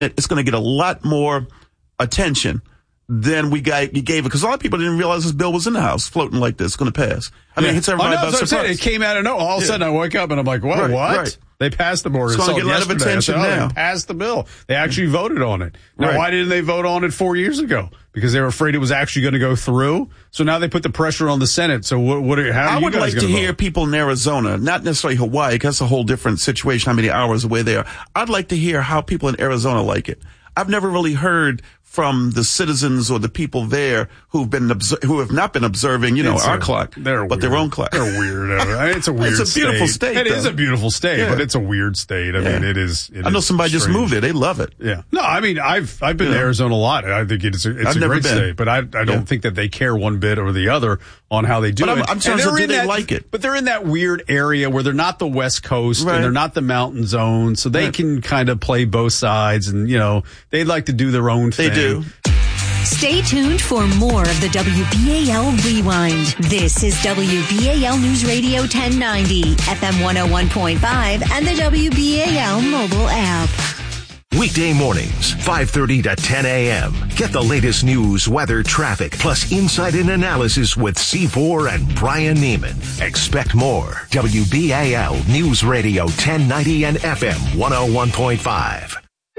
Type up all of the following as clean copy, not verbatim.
it's going to get a lot more attention than you gave it, because a lot of people didn't realize this bill was in the House floating like this, going to pass. I mean, it hits everybody by surprise. It came out of nowhere. All of a sudden, I wake up and I'm like, what? Right. They passed the border. It's going to get a lot of attention now. They passed the bill. They actually voted on it. Now, why didn't they vote on it 4 years ago? Because they were afraid it was actually going to go through. So now they put the pressure on the Senate. So how I would like to hear people in Arizona, not necessarily Hawaii, because that's a whole different situation, how many hours away they are. I'd like to hear how people in Arizona like it. I've never really heard from the citizens or the people there who have not been observing, our clock, but their own clock. They're weird. It's a weird It's a beautiful state. It is a beautiful state, but it's a weird state. I mean, it is. I know somebody just moved there. They love it. Yeah. No, I mean, I've been to Arizona a lot. I think it's a great state, but I don't think that they care one bit or the other on how they do it. I'm sure they like it. But they're in that weird area where they're not the West Coast and they're not the mountain zone, so they can kind of play both sides, and they'd like to do their own thing. They do. Stay tuned for more of the WBAL Rewind. This is WBAL News Radio 1090, FM 101.5, and the WBAL mobile app. Weekday mornings, 5:30 to 10 a.m. Get the latest news, weather, traffic, plus insight and analysis with C4 and Brian Neiman. Expect more. WBAL News Radio 1090 and FM 101.5.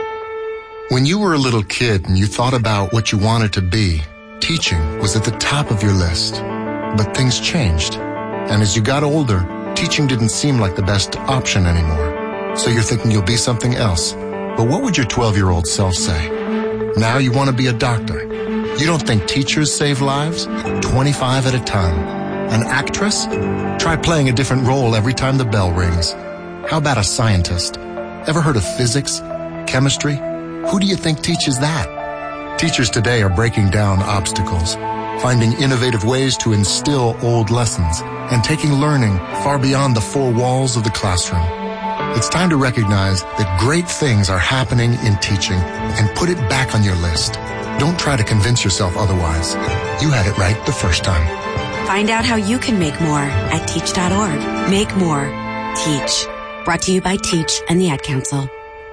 When you were a little kid and you thought about what you wanted to be, teaching was at the top of your list. But things changed. And as you got older, teaching didn't seem like the best option anymore. So you're thinking you'll be something else. But what would your 12-year-old self say? Now you want to be a doctor. You don't think teachers save lives? 25 at a time. An actress? Try playing a different role every time the bell rings. How about a scientist? Ever heard of physics? Chemistry? Who do you think teaches that? Teachers today are breaking down obstacles, finding innovative ways to instill old lessons, and taking learning far beyond the four walls of the classroom. It's time to recognize that great things are happening in teaching and put it back on your list. Don't try to convince yourself otherwise. You had it right the first time. Find out how you can make more at teach.org. Make more. Teach. Brought to you by Teach and the Ad Council.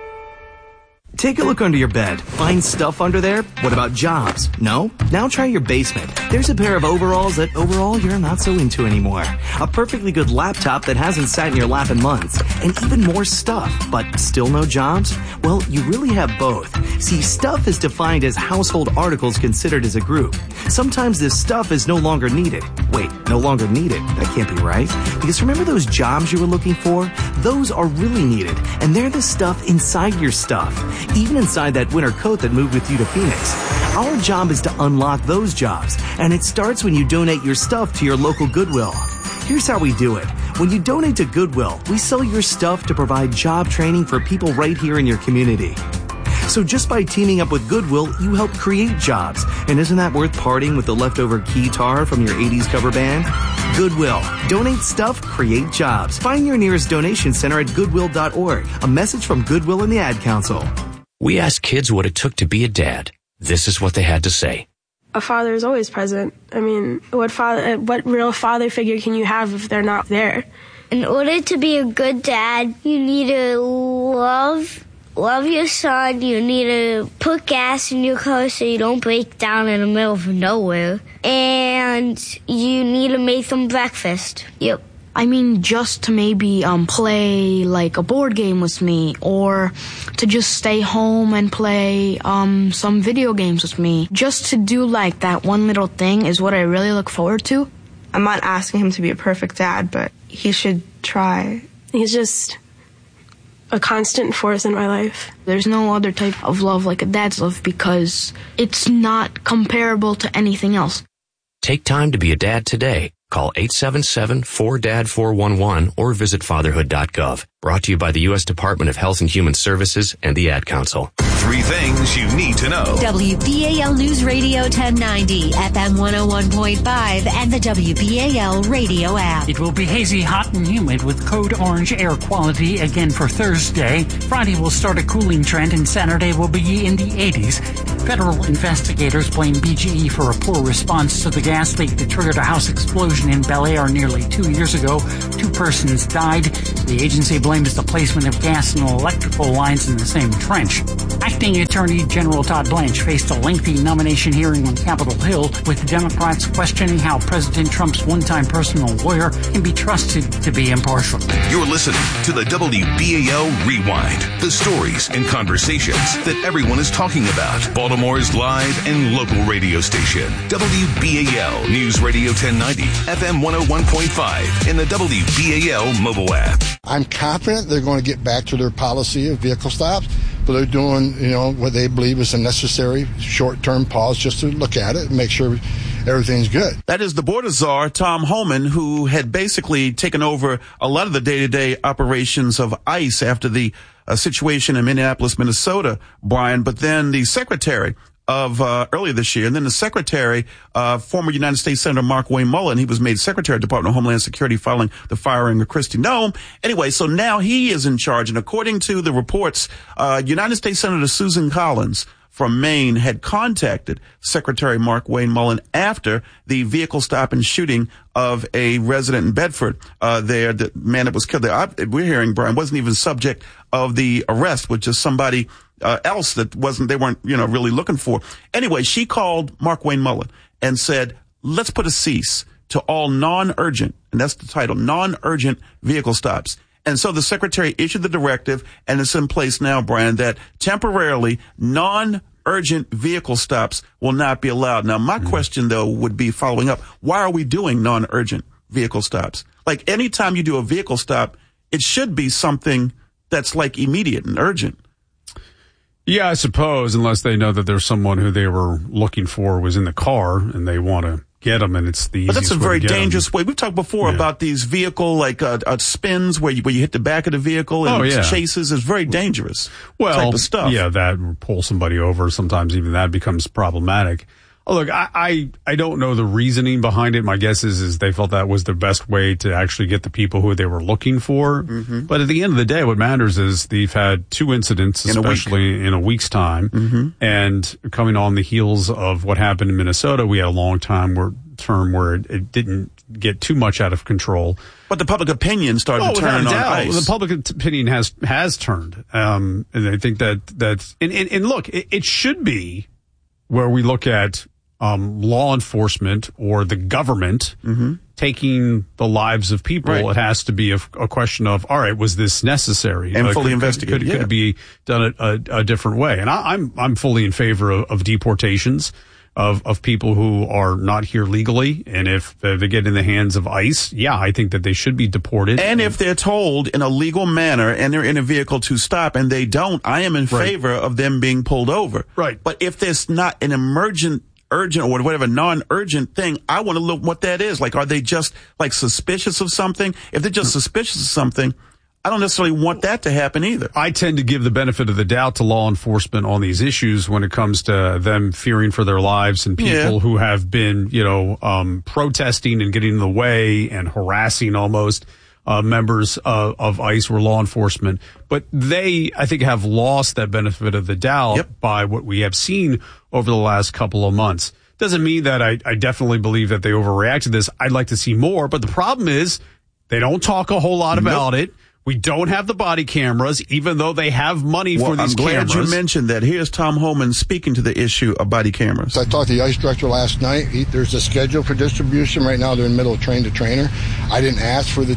Take a look under your bed. Find stuff under there? What about jobs? No? Now try your basement. There's a pair of overalls that overall you're not so into anymore. A perfectly good laptop that hasn't sat in your lap in months. And even more stuff, but still no jobs? Well, you really have both. See, stuff is defined as household articles considered as a group. Sometimes this stuff is no longer needed. Wait, no longer needed? That can't be right. Because remember those jobs you were looking for? Those are really needed. And they're the stuff inside your stuff. Even inside that winter coat that moved with you to Phoenix. Our job is to unlock those jobs, and it starts when you donate your stuff to your local Goodwill. Here's how we do it. When you donate to Goodwill, we sell your stuff to provide job training for people right here in your community. So just by teaming up with Goodwill, you help create jobs. And isn't that worth parting with the leftover guitar from your 80s cover band? Goodwill. Donate stuff, create jobs. Find your nearest donation center at goodwill.org. A message from Goodwill and the Ad Council. We asked kids what it took to be a dad. This is what they had to say. A father is always present. I mean, what real father figure can you have if they're not there? In order to be a good dad, you need to love your son. You need to put gas in your car so you don't break down in the middle of nowhere. And you need to make them breakfast. Yep. I mean, just to maybe play like a board game with me, or to just stay home and play some video games with me. Just to do like that one little thing is what I really look forward to. I'm not asking him to be a perfect dad, but he should try. He's just a constant force in my life. There's no other type of love like a dad's love because it's not comparable to anything else. Take time to be a dad today. Call 877-4DAD-411 or visit fatherhood.gov. Brought to you by the U.S. Department of Health and Human Services and the Ad Council. 3 things you need to know. WBAL News Radio 1090, FM 101.5, and the WBAL radio app. It will be hazy, hot, and humid with code orange air quality again for Thursday. Friday will start a cooling trend, and Saturday will be in the 80s. Federal investigators blame BGE for a poor response to the gas leak that triggered a house explosion in Bel Air nearly 2 years ago. 2 persons died. The agency blames the placement of gas and electrical lines in the same trench. Acting Attorney General Todd Blanche faced a lengthy nomination hearing on Capitol Hill, with Democrats questioning how President Trump's one-time personal lawyer can be trusted to be impartial. You're listening to the WBAL Rewind. The stories and conversations that everyone is talking about. Baltimore's live and local radio station. WBAL News Radio 1090, FM 101.5, and the WBAL mobile app. I'm confident they're going to get back to their policy of vehicle stops, but they're doing, what they believe is a necessary short-term pause just to look at it and make sure everything's good. That is the border czar, Tom Homan, who had basically taken over a lot of the day-to-day operations of ICE after the situation in Minneapolis, Minnesota, Brian. But then the secretary of earlier this year, and then the secretary, former United States Senator Mark Wayne Mullen, he was made secretary of the Department of Homeland Security following the firing of Kristi Noem. Anyway, so now he is in charge, and according to the reports, United States Senator Susan Collins from Maine had contacted Secretary Mark Wayne Mullen after the vehicle stop and shooting of a resident in Bedford. The man that was killed there, we're hearing, Brian, wasn't even subject of the arrest, which is somebody else that they weren't, really looking for. Anyway, she called Mark Wayne Mullen and said, let's put a cease to all non-urgent, and that's the title, non-urgent vehicle stops. And so the secretary issued the directive, and it's in place now, Brian, that temporarily non-urgent vehicle stops will not be allowed. Now, my question, though, would be following up, why are we doing non-urgent vehicle stops? Like, anytime you do a vehicle stop, it should be something that's like immediate and urgent. Yeah, I suppose, unless they know that there's someone who they were looking for was in the car and they want to get them, and it's the easiest way to get them. But that's a very dangerous way. We've talked before about these vehicle, spins where you hit the back of the vehicle and chases. It's very dangerous type of stuff. Yeah, that would pull somebody over. Sometimes even that becomes problematic. Oh, look, I don't know the reasoning behind it. My guess is they felt that was the best way to actually get the people who they were looking for. Mm-hmm. But at the end of the day, what matters is they've had 2 incidents, especially in a week's time. Mm-hmm. And coming on the heels of what happened in Minnesota, we had a long term where it didn't get too much out of control. But the public opinion started to turn on ICE. The public opinion has turned. And I think that's, and look, it should be where we look at law enforcement or the government taking the lives of people. Right. It has to be a question of, all right, was this necessary? And fully investigated. Could it be done a different way? And I'm fully in favor of deportations of people who are not here legally. And if they get in the hands of ICE, I think that they should be deported. And if they're told in a legal manner and they're in a vehicle to stop and they don't, I am in favor of them being pulled over. Right. But if there's not an urgent or whatever non-urgent thing, I want to look what that is. Like, are they just like suspicious of something? If they're just suspicious of something, I don't necessarily want that to happen either. I tend to give the benefit of the doubt to law enforcement on these issues when it comes to them fearing for their lives and people who have been, protesting and getting in the way and harassing almost members of ICE or law enforcement. But they, I think, have lost that benefit of the doubt by what we have seen over the last couple of months. Doesn't mean that I definitely believe that they overreacted to this. I'd like to see more. But the problem is they don't talk a whole lot about it. We don't have the body cameras, even though they have money for these cameras. I'm glad you mentioned that. Here's Tom Homan speaking to the issue of body cameras. I talked to the ICE director last night. There's a schedule for distribution. Right now, they're in the middle of train to trainer. I didn't ask for the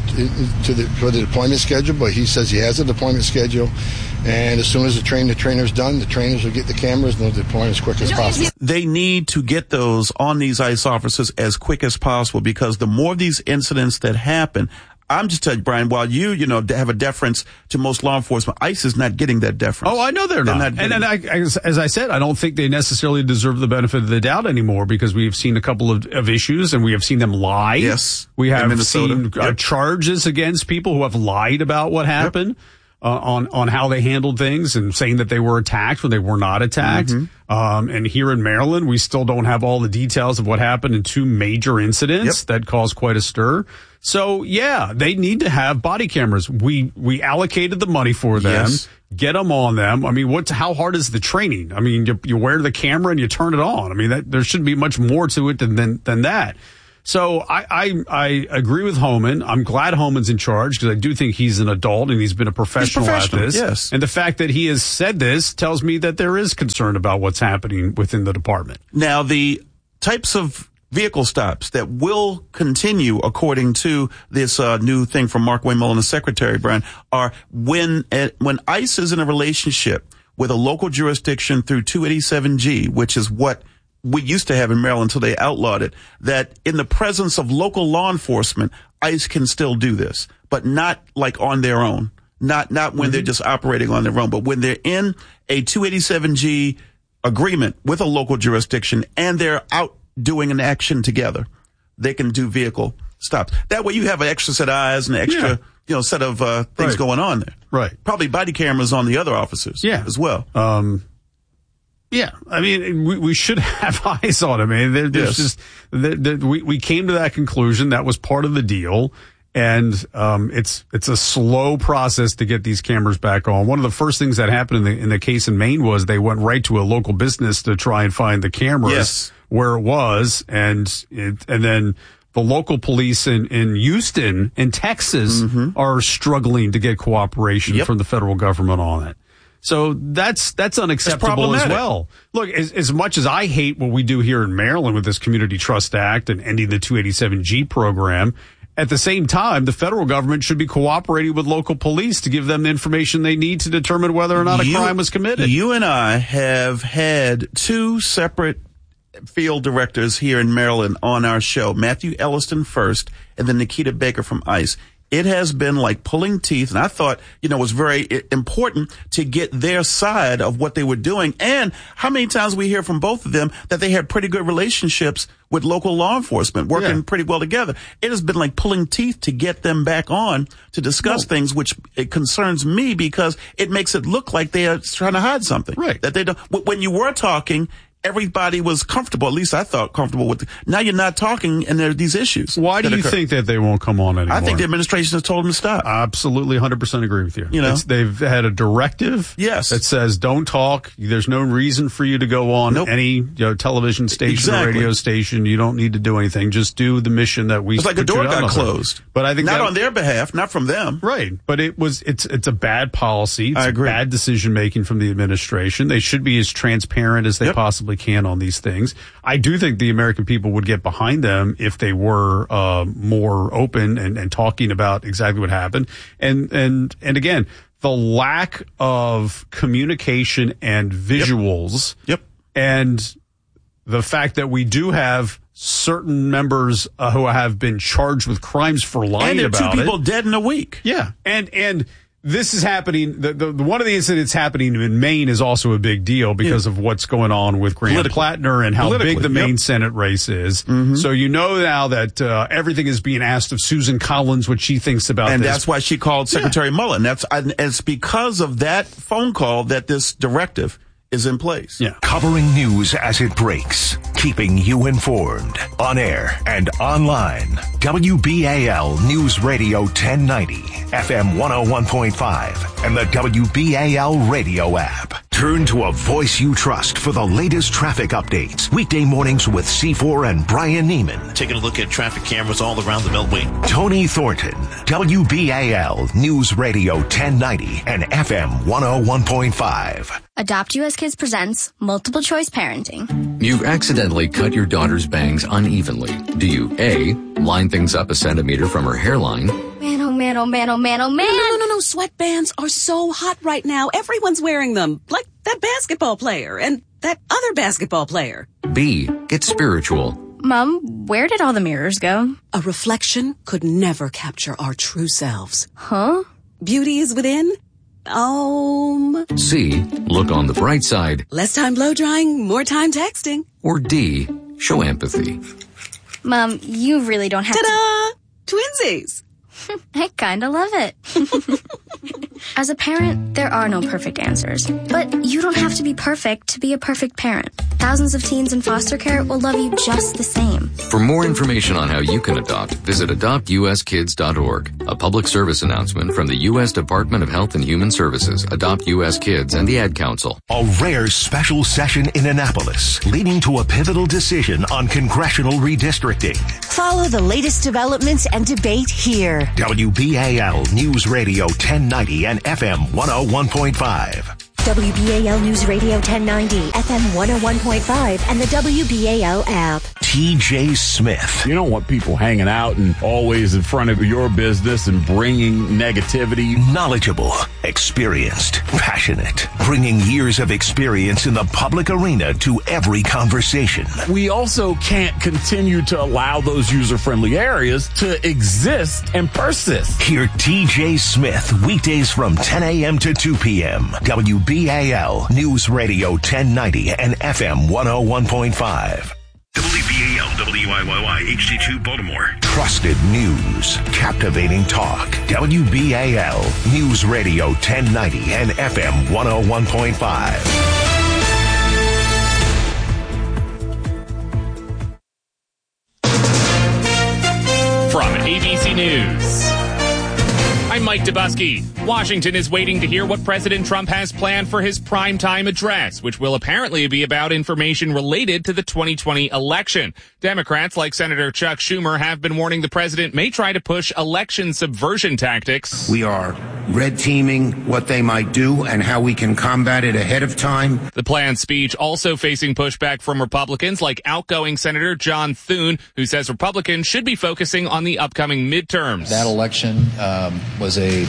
deployment schedule, but he says he has a deployment schedule. And as soon as the train to trainer is done, the trainers will get the cameras and they'll deploy as quick as possible. They need to get those on these ICE officers as quick as possible, because the more of these incidents that happen, I'm just telling you, Brian, while you have a deference to most law enforcement, ICE is not getting that deference. Oh, I know they're not. And as I said, I don't think they necessarily deserve the benefit of the doubt anymore, because we've seen a couple of issues and we have seen them lie. Yes. We have seen charges against people who have lied about what happened. On how they handled things and saying that they were attacked when they were not attacked. And here in Maryland, we still don't have all the details of what happened in 2 major incidents that caused quite a stir. So, yeah, they need to have body cameras. We allocated the money for them. Yes. Get them on them. I mean, how hard is the training? I mean, you wear the camera and you turn it on. I mean, there shouldn't be much more to it than that. So I agree with Homan. I'm glad Homan's in charge because I do think he's an adult and he's been a professional at this. Yes. And the fact that he has said this tells me that there is concern about what's happening within the department. Now, the types of vehicle stops that will continue, according to this new thing from Mark Wayne Mullen, the secretary, Brian, are when ICE is in a relationship with a local jurisdiction through 287G, which is what we used to have in Maryland until they outlawed it, that in the presence of local law enforcement, ICE can still do this, but not like on their own, not when they're just operating on their own, but when they're in a 287G agreement with a local jurisdiction and they're out doing an action together, they can do vehicle stops. That way you have an extra set of eyes and an extra, set of things going on there. Right. Probably body cameras on the other officers as well. Yeah, I mean, we should have eyes on him. I mean, we came to that conclusion. That was part of the deal. And it's a slow process to get these cameras back on. One of the first things that happened in the case in Maine was they went right to a local business to try and find the cameras where it was, and then the local police in Houston, in Texas, are struggling to get cooperation from the federal government on it. So that's unacceptable as well. Look, as much as I hate what we do here in Maryland with this Community Trust Act and ending the 287G program, at the same time, the federal government should be cooperating with local police to give them the information they need to determine whether or not a crime was committed. You and I have had 2 separate field directors here in Maryland on our show, Matthew Elliston first, and then Nikita Baker from ICE. It has been like pulling teeth, and I thought, it was very important to get their side of what they were doing. And how many times we hear from both of them that they had pretty good relationships with local law enforcement, working pretty well together. It has been like pulling teeth to get them back on to discuss things, which it concerns me because it makes it look like they are trying to hide something. Right. That they don't. When you were talking, everybody was comfortable. At least I thought comfortable with it. Now you're not talking, and there are these issues. Why do you think that they won't come on anymore? I think the administration has told them to stop. Absolutely, 100% agree with you. They've had a directive that says don't talk. There's no reason for you to go on any television station or radio station. You don't need to do anything. Just do the mission that we. It's like a door got closed. But I think not on their behalf, not from them. Right. But it's a bad policy. It's bad decision making from the administration. They should be as transparent as they possibly can on these things. I do think the American people would get behind them if they were more open and talking about exactly what happened. And again, the lack of communication and visuals and the fact that we do have certain members who have been charged with crimes for lying about it. And 2 people dead in a week. Yeah. And this is happening. The one of the incidents happening in Maine is also a big deal because of what's going on with Graham Plattner and how big the Maine Senate race is. So now that everything is being asked of Susan Collins what she thinks about this. And that's why she called Secretary Mullen. It's because of that phone call that this directive is in place. Yeah. Covering news as it breaks, keeping you informed, on air and online. WBAL News Radio 1090, FM 101.5, and the WBAL radio app. Turn to a voice you trust for the latest traffic updates. Weekday mornings with C4 and Brian Neiman. Taking a look at traffic cameras all around the Beltway. Tony Thornton, WBAL News Radio 1090 and FM 101.5. Adopt U.S. Kids presents Multiple Choice Parenting. You've accidentally cut your daughter's bangs unevenly. Do you A, line things up a centimeter from her hairline? Man, oh man, oh man, oh man, oh man. No. Sweatbands are so hot right now. Everyone's wearing them. Like that basketball player and that other basketball player. B, get spiritual. Mom, where did all the mirrors go? A reflection could never capture our true selves. Huh? Beauty is within. C, look on the bright side. Less time blow drying, more time texting. Or D, show empathy. Mom, you really don't have Ta-da! Twinsies! I kinda love it. As a parent, there are no perfect answers. But you don't have to be perfect to be a perfect parent. Thousands of teens in foster care will love you just the same. For more information on how you can adopt, visit adoptuskids.org. A public service announcement from the U.S. Department of Health and Human Services, Adopt U.S. Kids, and the Ad Council. A rare special session in Annapolis, leading to a pivotal decision on congressional redistricting. Follow the latest developments and debate here. WBAL News Radio 1090 and FM 101.5. WBAL News Radio 1090, FM 101.5, and the WBAL app. TJ Smith. You don't want people hanging out and always in front of your business and bringing negativity. Knowledgeable, experienced, passionate, bringing years of experience in the public arena to every conversation. We also can't continue to allow those user-friendly areas to exist and persist. Hear TJ Smith weekdays from 10 a.m. to 2 p.m. WBAL News Radio 1090 and FM 101.5. WBAL WIYY HD2 Baltimore. Trusted news, captivating talk. WBAL News Radio 1090 and FM 101.5. From ABC News, I'm Mike Dubusky. Washington is waiting to hear what President Trump has planned for his primetime address, which will apparently be about information related to the 2020 election. Democrats, like Senator Chuck Schumer, have been warning the president may try to push election subversion tactics. We are red teaming what they might do and how we can combat it ahead of time. The planned speech also facing pushback from Republicans like outgoing Senator John Thune, who says Republicans should be focusing on the upcoming midterms. That election was a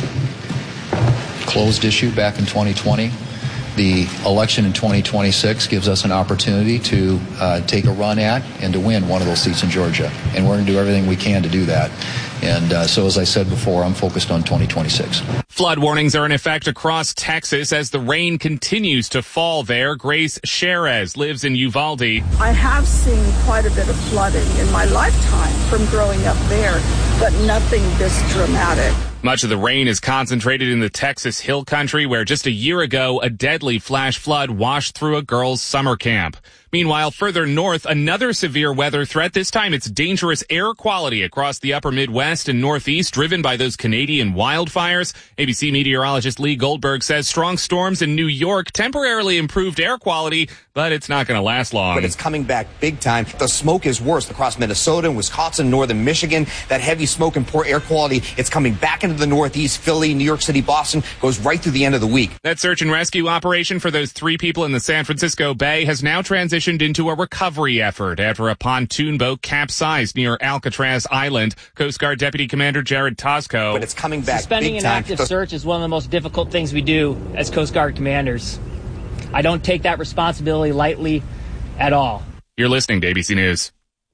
closed issue back in 2020. The election in 2026 gives us an opportunity to take a run at and to win one of those seats in Georgia. And we're going to do everything we can to do that. And so, as I said before, I'm focused on 2026. Flood warnings are in effect across Texas as the rain continues to fall there. Grace Sherez lives in Uvalde. I have seen quite a bit of flooding in my lifetime from growing up there, but nothing this dramatic. Much of the rain is concentrated in the Texas Hill Country, where just a year ago, a deadly flash flood washed through a girls' summer camp. Meanwhile, further north, another severe weather threat. This time it's dangerous air quality across the upper Midwest and Northeast, driven by those Canadian wildfires. ABC meteorologist Lee Goldberg says strong storms in New York temporarily improved air quality, but it's not going to last long. But it's coming back big time. The smoke is worse across Minnesota, Wisconsin, northern Michigan. That heavy smoke and poor air quality, it's coming back into the Northeast, Philly, New York City, Boston, goes right through the end of the week. That search and rescue operation for those 3 people in the San Francisco Bay has now transitioned into a recovery effort after a pontoon boat capsized near Alcatraz Island. Coast Guard Deputy Commander Jared Tosco. But it's coming back Suspending big an time. active search is one of the most difficult things we do as Coast Guard commanders. I don't take that responsibility lightly at all. You're listening to ABC News.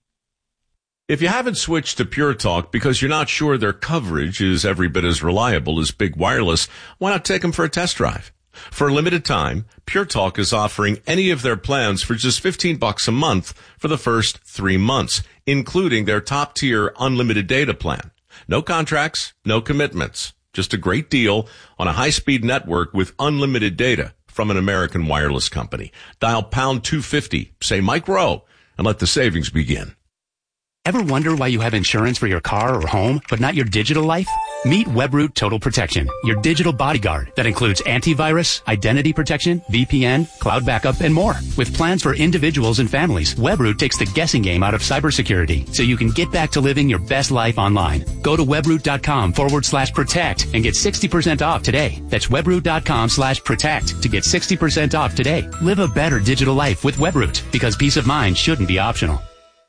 If you haven't switched to Pure Talk because you're not sure their coverage is every bit as reliable as Big Wireless, why not take them for a test drive? For a limited time, Pure Talk is offering any of their plans for just $15 a month for the first 3 months, including their top-tier unlimited data plan. No contracts, no commitments. Just a great deal on a high-speed network with unlimited data from an American wireless company. Dial pound 250, say Mike Rowe, and let the savings begin. Ever wonder why you have insurance for your car or home, but not your digital life? Meet WebRoot Total Protection, your digital bodyguard that includes antivirus, identity protection, VPN, cloud backup, and more. With plans for individuals and families, WebRoot takes the guessing game out of cybersecurity so you can get back to living your best life online. Go to webroot.com/protect and get 60% off today. That's webroot.com/protect to get 60% off today. Live a better digital life with WebRoot because peace of mind shouldn't be optional.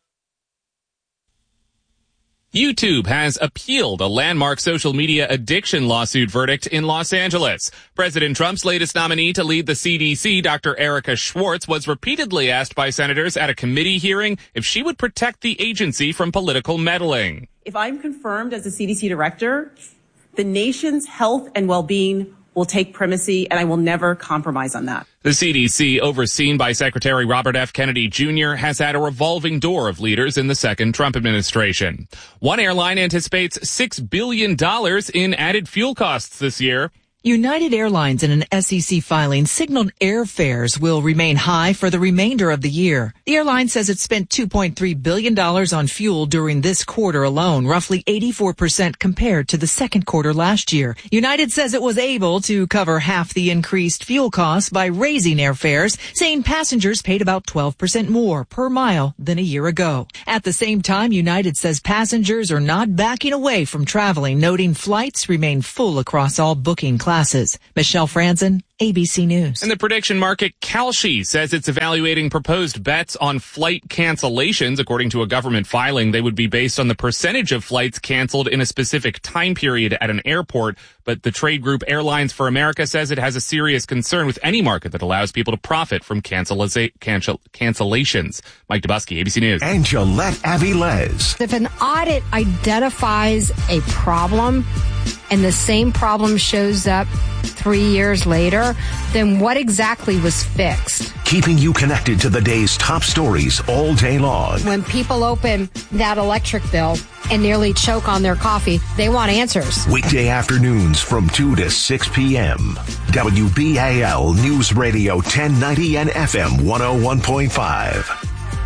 YouTube has appealed a landmark social media addiction lawsuit verdict in Los Angeles. President Trump's latest nominee to lead the CDC, Dr. Erica Schwartz, was repeatedly asked by senators at a committee hearing if she would protect the agency from political meddling. If I'm confirmed as a CDC director, the nation's health and well-being will take primacy, and I will never compromise on that. The CDC, overseen by Secretary Robert F. Kennedy Jr., has had a revolving door of leaders in the second Trump administration. One airline anticipates $6 billion in added fuel costs this year. United Airlines in an SEC filing signaled airfares will remain high for the remainder of the year. The airline says it spent $2.3 billion on fuel during this quarter alone, roughly 84% compared to the second quarter last year. United says it was able to cover half the increased fuel costs by raising airfares, saying passengers paid about 12% more per mile than a year ago. At the same time, United says passengers are not backing away from traveling, noting flights remain full across all booking classes. Michelle Franzen, ABC News. In the prediction market, Kalshi says it's evaluating proposed bets on flight cancellations. According to a government filing, they would be based on the percentage of flights canceled in a specific time period at an airport. But the trade group Airlines for America says it has a serious concern with any market that allows people to profit from cancellations. Mike Dubusky, ABC News. And Gillette Avilés. If an audit identifies a problem and the same problem shows up 3 years later, then what exactly was fixed? Keeping you connected to the day's top stories all day long. When people open that electric bill and nearly choke on their coffee, they want answers. Weekday afternoons from 2 to 6 p.m. WBAL News Radio 1090 and FM 101.5.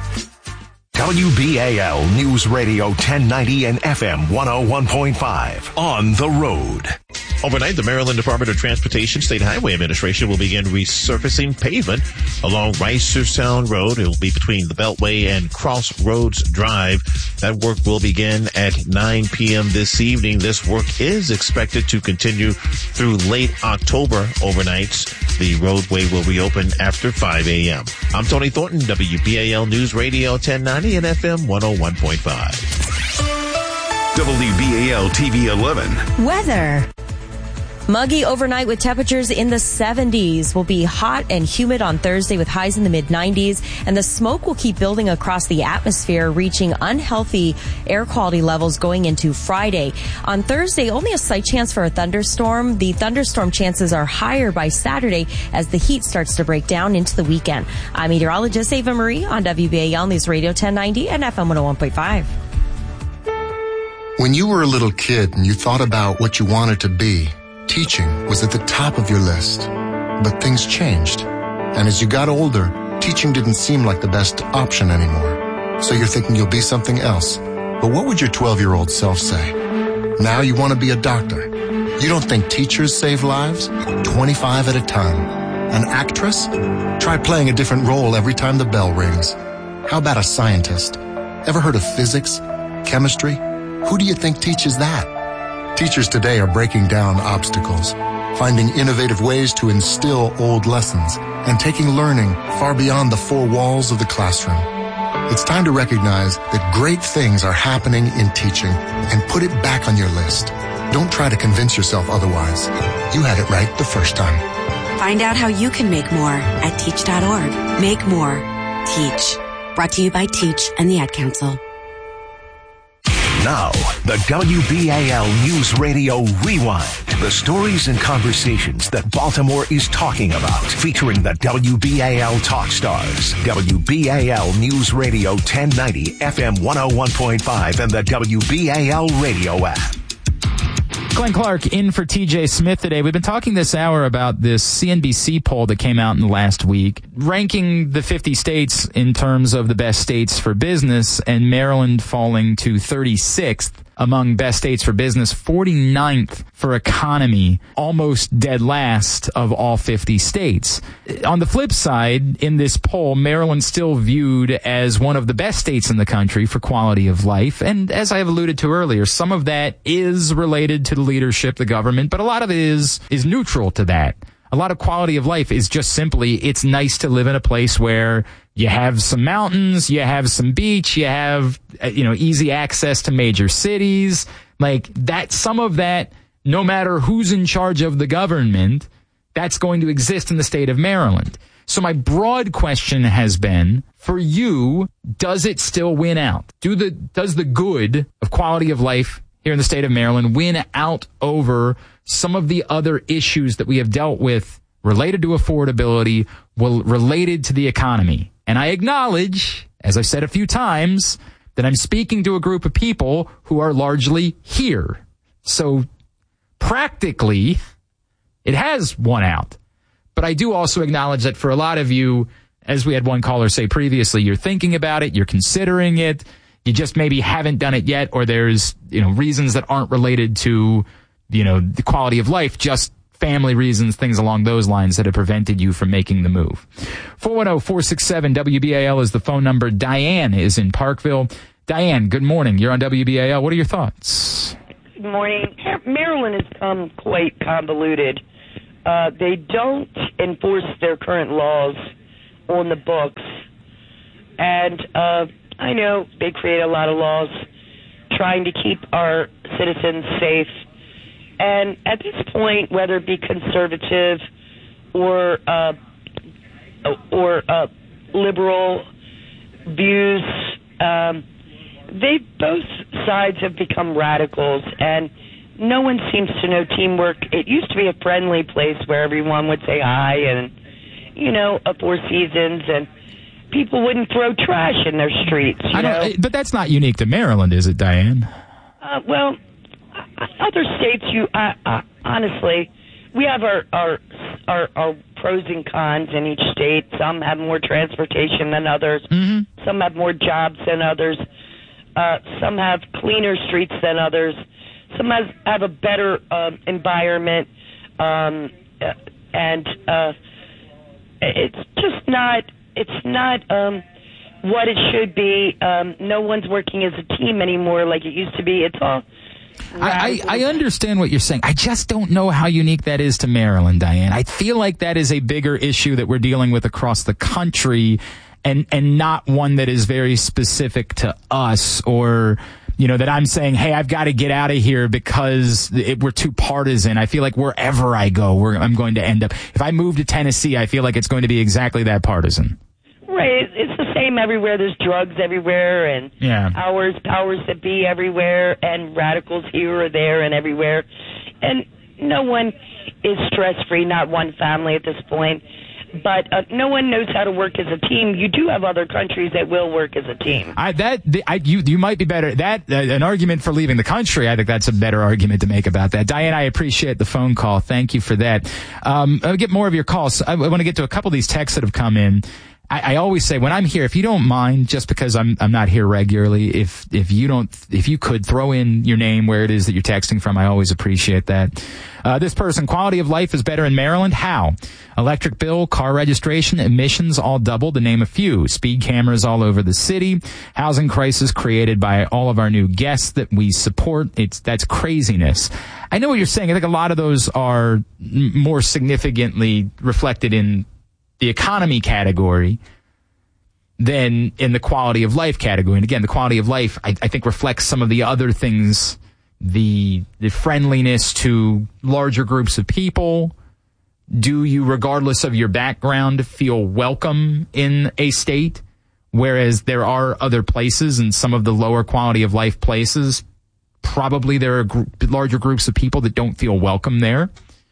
WBAL News Radio 1090 and FM 101.5 on the road. Overnight, the Maryland Department of Transportation State Highway Administration will begin resurfacing pavement along Reisterstown Road. It will be between the Beltway and Crossroads Drive. That work will begin at 9 p.m. this evening. This work is expected to continue through late October overnights. The roadway will reopen after 5 a.m. I'm Tony Thornton, WBAL News Radio 1090 and FM 101.5. WBAL TV 11. Weather. Muggy overnight with temperatures in the 70s. Will be hot and humid on Thursday with highs in the mid-90s, and the smoke will keep building across the atmosphere, reaching unhealthy air quality levels going into Friday. On Thursday, only a slight chance for a thunderstorm. The thunderstorm chances are higher by Saturday as the heat starts to break down into the weekend. I'm meteorologist Ava Marie on WBAL News Radio 1090 and FM 101.5. When you were a little kid and you thought about what you wanted to be, teaching was at the top of your list. But things changed. And as you got older, teaching didn't seem like the best option anymore. So you're thinking you'll be something else. But what would your 12-year-old self say? Now you want to be a doctor. You don't think teachers save lives? 25 at a time. An actress? Try playing a different role every time the bell rings. How about a scientist? Ever heard of physics? Chemistry? Who do you think teaches that? Teachers today are breaking down obstacles, finding innovative ways to instill old lessons, and taking learning far beyond the four walls of the classroom. It's time to recognize that great things are happening in teaching and put it back on your list. Don't try to convince yourself otherwise. You had it right the first time. Find out how you can make more at teach.org. Make more. Teach. Brought to you by Teach and the Ad Council. Now, the WBAL News Radio Rewind. The stories and conversations that Baltimore is talking about, featuring the WBAL Talk Stars. WBAL News Radio 1090, FM 101.5, and the WBAL Radio app. Glenn Clark in for TJ Smith today. We've been talking this hour about this CNBC poll that came out in the last week, ranking the 50 states in terms of the best states for business, and Maryland falling to 36th among best states for business, 49th for economy, almost dead last of all 50 states. On the flip side, in this poll, Maryland's still viewed as one of the best states in the country for quality of life. And as I have alluded to earlier, some of that is related to the leadership, the government, but a lot of it is neutral to that. A lot of quality of life is just simply, it's nice to live in a place where you have some mountains, you have some beach, you have, easy access to major cities. Like that, some of that, no matter who's in charge of the government, that's going to exist in the state of Maryland. So my broad question has been, for you, does it still win out? Does the good of quality of life here in the state of Maryland win out over some of the other issues that we have dealt with related to affordability, related to the economy? And I acknowledge, as I've said a few times, that I'm speaking to a group of people who are largely here. So practically, It has won out. But I do also acknowledge that for a lot of you, as we had one caller say previously, you're thinking about it, you're considering it, you just maybe haven't done it yet, or there's, reasons that aren't related to, the quality of life, just family reasons, things along those lines that have prevented you from making the move. 410-467-WBAL is the phone number. Diane is in Parkville. Diane, good morning. You're on WBAL. What are your thoughts? Good morning. Maryland is quite convoluted. They don't enforce their current laws on the books. And I know they create a lot of laws trying to keep our citizens safe. And at this point, whether it be conservative or liberal views, both sides have become radicals, and no one seems to know teamwork. It used to be a friendly place where everyone would say hi and, Four Seasons, and people wouldn't throw trash in their streets. But that's not unique to Maryland, is it, Diane? Well, other states, honestly, we have our pros and cons in each state. Some have more transportation than others. Mm-hmm. Some have more jobs than others. Some have cleaner streets than others. Some have a better environment, and it's just not. It's not what it should be. No one's working as a team anymore like it used to be. It's all. I understand what you're saying. I just don't know how unique that is to Maryland, Diane. I feel like that is a bigger issue that we're dealing with across the country, and not one that is very specific to us, or that I'm saying, hey, I've got to get out of here because we're too partisan. I feel like wherever I go, I'm going to end up. If I move to Tennessee, I feel like it's going to be exactly that partisan. Right. It's the same everywhere. There's drugs everywhere, and powers that be everywhere, and radicals here or there and everywhere. And no one is stress-free, not one family at this point. But no one knows how to work as a team. You do have other countries that will work as a team. You might be better. An argument for leaving the country, I think that's a better argument to make about that. Diane, I appreciate the phone call. Thank you for that. I'll get more of your calls. I want to get to a couple of these texts that have come in. I always say when I'm here, if you don't mind, just because I'm not here regularly, if you could throw in your name where it is that you're texting from, I always appreciate that. This person, quality of life is better in Maryland. How? Electric bill, car registration, emissions all doubled, to name a few. Speed cameras all over the city. Housing crisis created by all of our new guests that we support. That's craziness. I know what you're saying. I think a lot of those are more significantly reflected in the economy category than in the quality of life category. And again, the quality of life, I think, reflects some of the other things, the friendliness to larger groups of people. Do you, regardless of your background, feel welcome in a state? Whereas there are other places, and some of the lower quality of life places, probably there are larger groups of people that don't feel welcome there.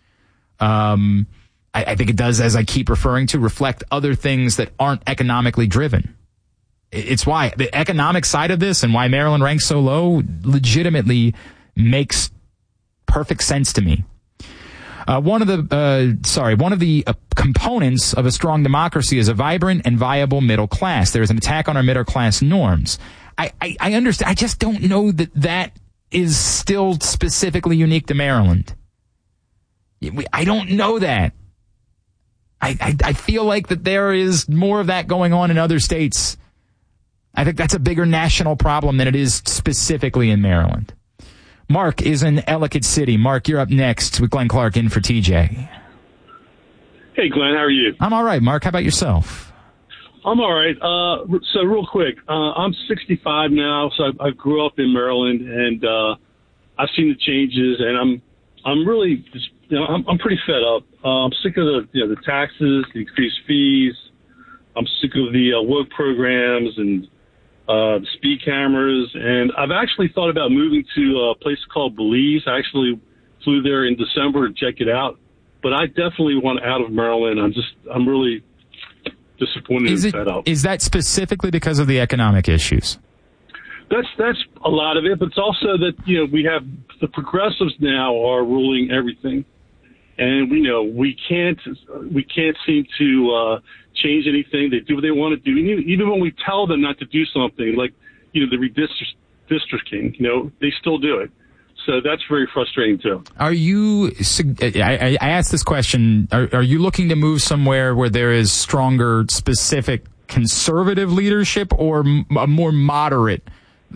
I think it does, as I keep referring to, reflect other things that aren't economically driven. It's why the economic side of this and why Maryland ranks so low legitimately makes perfect sense to me. One of the components of a strong democracy is a vibrant and viable middle class. There is an attack on our middle class norms. I understand. I just don't know that is still specifically unique to Maryland. I don't know that. I feel like that there is more of that going on in other states. I think that's a bigger national problem than it is specifically in Maryland. Mark is in Ellicott City. Mark, you're up next with Glenn Clark in for TJ. Hey, Glenn, how are you? I'm all right, Mark. How about yourself? I'm all right. So real quick, I'm 65 now, so I grew up in Maryland, and I've seen the changes, and I'm really, I'm pretty fed up. I'm sick of the taxes, the increased fees. I'm sick of the work programs and the speed cameras, and I've actually thought about moving to a place called Belize. I actually flew there in December to check it out, but I definitely want out of Maryland. I'm really disappointed and fed up. Is that specifically because of the economic issues? That's a lot of it, but it's also that we have the progressives now are ruling everything, and we can't seem to change anything. They do what they want to do. Even when we tell them not to do something, like, the redistricting, they still do it. So that's very frustrating too. Are you, I asked this question, are you looking to move somewhere where there is stronger, specific conservative leadership, or a more moderate,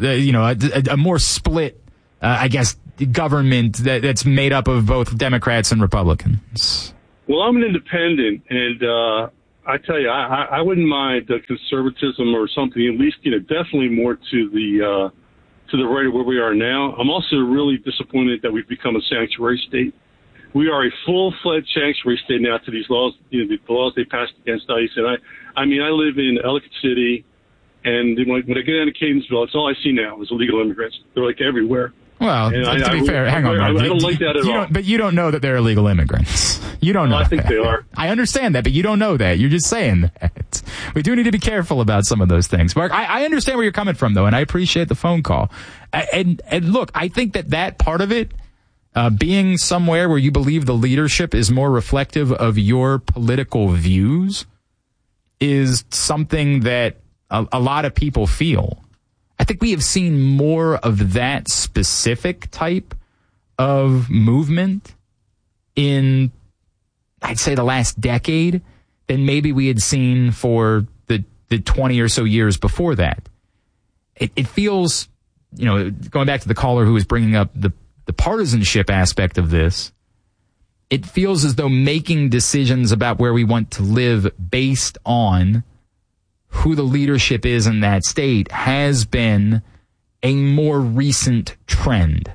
a more split, government that's made up of both Democrats and Republicans? Well, I'm an independent, and I tell you, I wouldn't mind conservatism or something, at least, definitely more to the right of where we are now. I'm also really disappointed that we've become a sanctuary state. We are a full-fledged sanctuary state now to these laws, the laws they passed against ICE. And I live in Ellicott City, and when I get down to Catonsville, it's all I see now is illegal immigrants. They're like everywhere. Well, to be fair, hang on, Mark. I don't like that at all. But you don't know that they're illegal immigrants. You don't know. I think they are. I understand that, but you don't know that. You're just saying that. We do need to be careful about some of those things. Mark, I understand where you're coming from, though, and I appreciate the phone call. And look, I think that part of it, being somewhere where you believe the leadership is more reflective of your political views, is something that a lot of people feel. I think we have seen more of that specific type of movement in, I'd say, the last decade than maybe we had seen for the 20 or so years before that. It feels, going back to the caller who was bringing up the partisanship aspect of this, it feels as though making decisions about where we want to live based on who the leadership is in that state has been a more recent trend.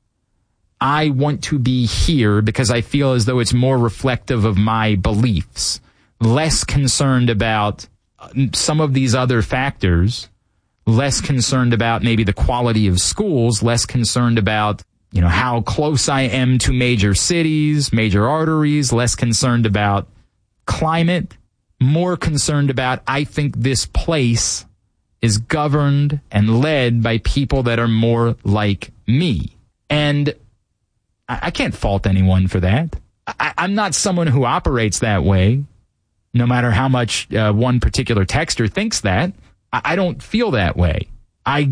I want to be here because I feel as though it's more reflective of my beliefs, less concerned about some of these other factors, less concerned about maybe the quality of schools, less concerned about, how close I am to major cities, major arteries, less concerned about climate, more concerned about, I think this place is governed and led by people that are more like me. And I can't fault anyone for that. I'm not someone who operates that way, no matter how much one particular texter thinks that. I don't feel that way. I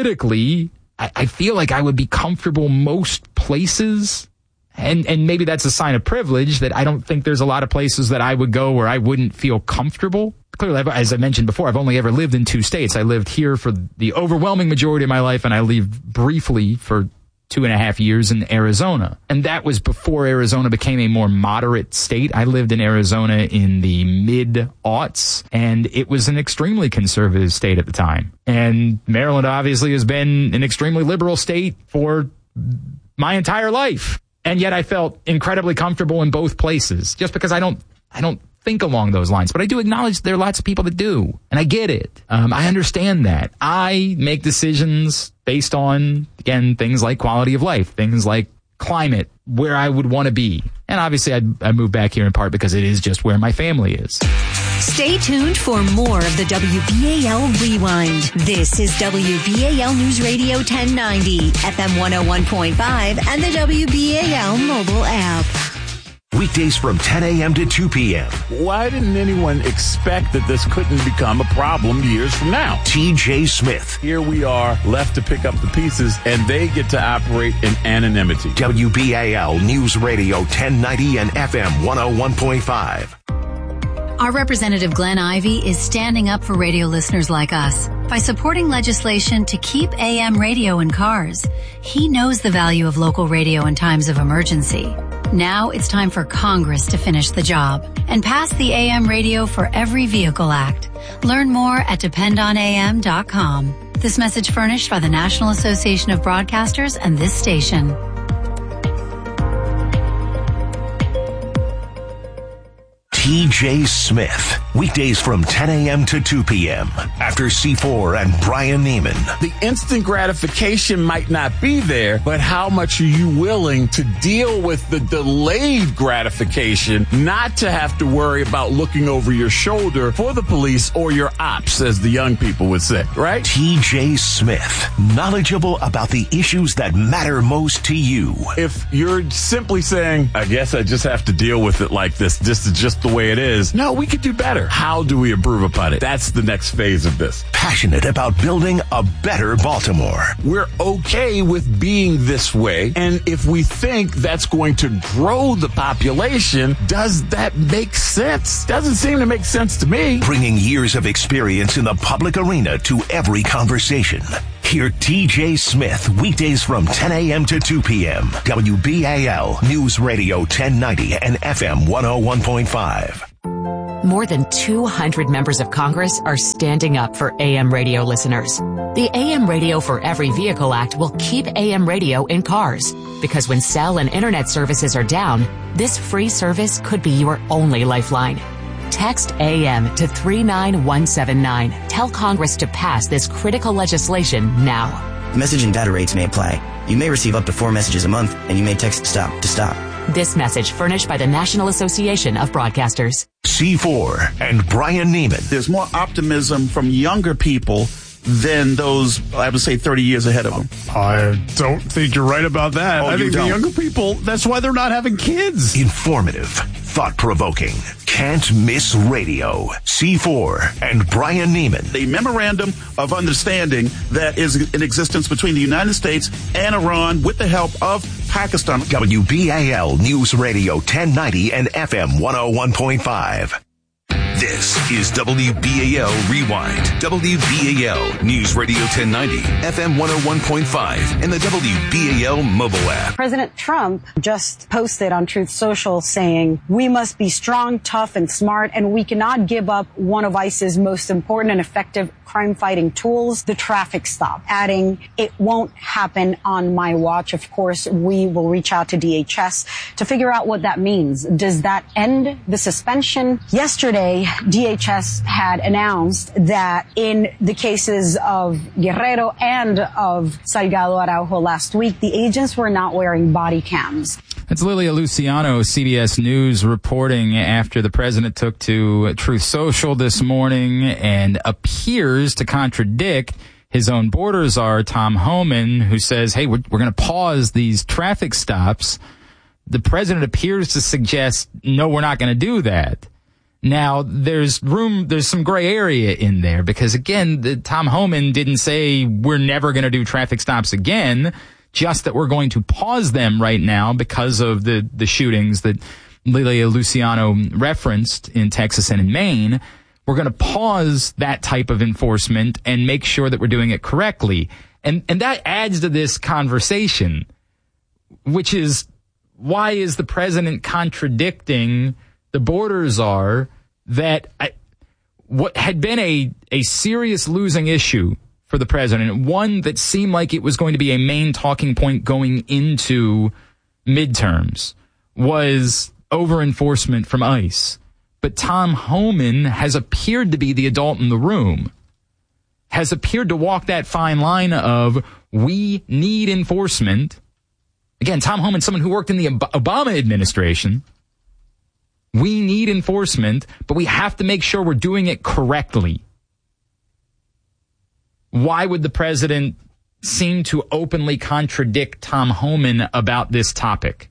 feel like I would be comfortable most places. And maybe that's a sign of privilege that I don't think there's a lot of places that I would go where I wouldn't feel comfortable. Clearly, as I mentioned before, I've only ever lived in 2 states. I lived here for the overwhelming majority of my life, and I lived briefly for 2.5 years in Arizona. And that was before Arizona became a more moderate state. I lived in Arizona in the mid-aughts, and it was an extremely conservative state at the time. And Maryland obviously has been an extremely liberal state for my entire life. And yet I felt incredibly comfortable in both places, just because I don't think along those lines. But I do acknowledge there are lots of people that do, and I get it. I understand that. I make decisions based on, again, things like quality of life, things like climate, where I would want to be. And obviously I moved back here in part because it is just where my family is. Stay tuned for more of the WBAL Rewind. This is WBAL News Radio 1090, FM 101.5, and the WBAL mobile app. Weekdays from 10 a.m. to 2 p.m. Why didn't anyone expect that this couldn't become a problem years from now? TJ Smith. Here we are, left to pick up the pieces, and they get to operate in anonymity. WBAL News Radio 1090 and FM 101.5. Our Representative Glenn Ivey is standing up for radio listeners like us by supporting legislation to keep AM radio in cars. He knows the value of local radio in times of emergency. Now it's time for Congress to finish the job and pass the AM Radio for Every Vehicle Act. Learn more at dependonam.com. This message furnished by the National Association of Broadcasters and this station. TJ Smith. Weekdays from 10 a.m. to 2 p.m. After C4 and Brian Neiman. The instant gratification might not be there, but how much are you willing to deal with the delayed gratification, not to have to worry about looking over your shoulder for the police or your ops, as the young people would say, right? TJ Smith, knowledgeable about the issues that matter most to you. If you're simply saying, I guess I just have to deal with it like this is just the way it is. No, we could do better. How do we improve upon it? That's the next phase of this. Passionate about building a better Baltimore. We're okay with being this way. And if we think that's going to grow the population, does that make sense? Doesn't seem to make sense to me. Bringing years of experience in the public arena to every conversation. Hear TJ Smith weekdays from 10 a.m. to 2 p.m. WBAL News Radio 1090 and FM 101.5. More than 200 members of Congress are standing up for AM radio listeners. The AM Radio for Every Vehicle Act will keep AM radio in cars, because when cell and internet services are down, this free service could be your only lifeline. Text AM to 39179. Tell Congress to pass this critical legislation now. Message and data rates may apply. You may receive up to 4 messages a month, and you may text STOP to stop. This message furnished by the National Association of Broadcasters. C4 and Brian Neiman. There's more optimism from younger people than those, I would say, 30 years ahead of them. I don't think you're right about that. I think the younger people, that's why they're not having kids. Informative, thought-provoking, can't miss radio. C4 and Brian Neiman. The memorandum of understanding that is in existence between the United States and Iran with the help of Pakistan. WBAL News Radio 1090 and FM 101.5. This is WBAL Rewind. WBAL News Radio 1090, FM 101.5, and the WBAL mobile app. President Trump just posted on Truth Social saying, we must be strong, tough, and smart, and we cannot give up one of ICE's most important and effective crime-fighting tools, the traffic stop, adding, it won't happen on my watch. Of course, we will reach out to DHS to figure out what that means. Does that end the suspension? Yesterday, DHS had announced that in the cases of Guerrero and of Salgado Araujo last week, the agents were not wearing body cams. That's Lilia Luciano, CBS News, reporting after the president took to Truth Social this morning and appears to contradict his own border czar, Tom Homan, who says, hey, we're going to pause these traffic stops. The president appears to suggest, no, we're not going to do that. Now, there's some gray area in there because, again, Tom Homan didn't say we're never going to do traffic stops again, just that we're going to pause them right now because of the shootings that Lilia Luciano referenced in Texas and in Maine. We're going to pause that type of enforcement and make sure that we're doing it correctly. And that adds to this conversation, which is, why is the president contradicting the border czar that what had been a serious losing issue for the president, one that seemed like it was going to be a main talking point going into midterms, was over-enforcement from ICE. But Tom Homan has appeared to be the adult in the room, has appeared to walk that fine line of, we need enforcement. Again, Tom Homan, someone who worked in the Obama administration. We need enforcement, but we have to make sure we're doing it correctly. Why would the president seem to openly contradict Tom Homan about this topic?